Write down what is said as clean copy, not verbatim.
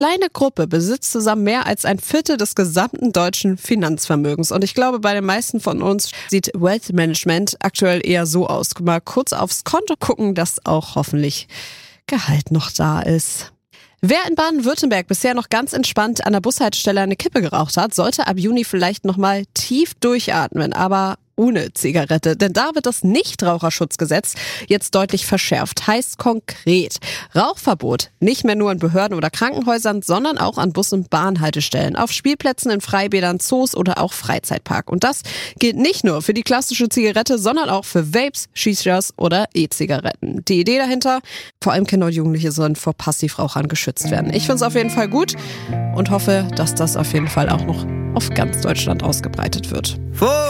kleine Gruppe besitzt zusammen mehr als ein Viertel des gesamten deutschen Finanzvermögens. Und ich glaube, bei den meisten von uns sieht Wealth Management aktuell eher so aus. Mal kurz aufs Konto gucken, dass auch hoffentlich Gehalt noch da ist. Wer in Baden-Württemberg bisher noch ganz entspannt an der Bushaltestelle eine Kippe geraucht hat, sollte ab Juni vielleicht nochmal tief durchatmen, aber ohne Zigarette. Denn da wird das Nichtraucherschutzgesetz jetzt deutlich verschärft. Heißt konkret, Rauchverbot nicht mehr nur in Behörden oder Krankenhäusern, sondern auch an Bus- und Bahnhaltestellen, auf Spielplätzen, in Freibädern, Zoos oder auch Freizeitpark. Und das gilt nicht nur für die klassische Zigarette, sondern auch für Vapes, Shishas oder E-Zigaretten. Die Idee dahinter, vor allem Kinder und Jugendliche sollen vor Passivrauchern geschützt werden. Ich finde es auf jeden Fall gut und hoffe, dass das auf jeden Fall auch noch auf ganz Deutschland ausgebreitet wird.